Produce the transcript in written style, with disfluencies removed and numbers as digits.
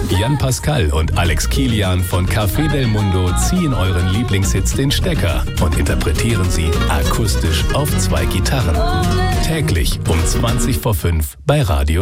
Jan Pascal und Alex Kilian von Café Del Mundo ziehen euren Lieblingshits den Stecker und interpretieren sie akustisch auf 2 Gitarren. Täglich um 5:20 bei Radio